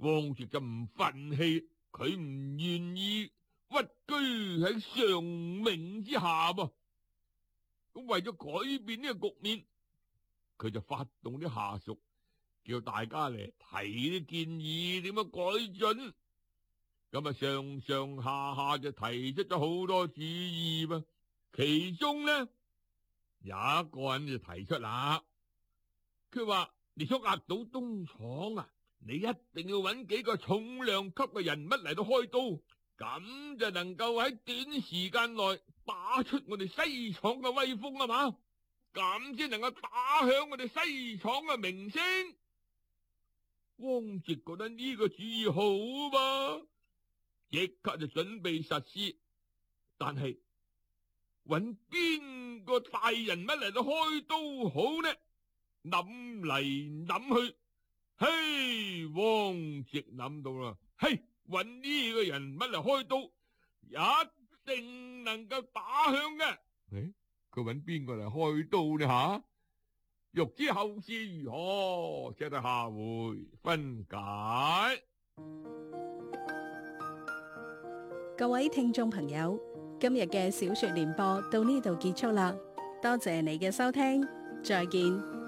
汪直就唔忿氣，佢唔願意屈居喺上明之下噃。咁為咗改變呢個局面，佢就發動啲下屬，叫大家嚟提啲建議，點樣改進。咁啊，上上下下就提出咗好多主意噃。其中呢，有一個人就提出啦，佢話：你想壓倒東廠啊，你一定要揾幾個重量級嘅人物嚟到開刀，咁就能夠喺短時間內打出我哋西廠嘅威風啊嘛，咁先能夠打響我哋西廠嘅名聲。汪直覺得呢個主意好嘛，即刻就準備實施，但係揾邊個大人物嚟到開刀好呢？諗嚟諗去，嘿，汪直諗到啦，嘿，揾呢個人物嚟開刀，一定能夠打響嘅。佢揾邊個嚟開刀呢？吓，欲知後事如何，且待下回分解。 各位聽眾朋友，今日嘅小說聯播到呢度結束啦，多謝你嘅收聽，再見。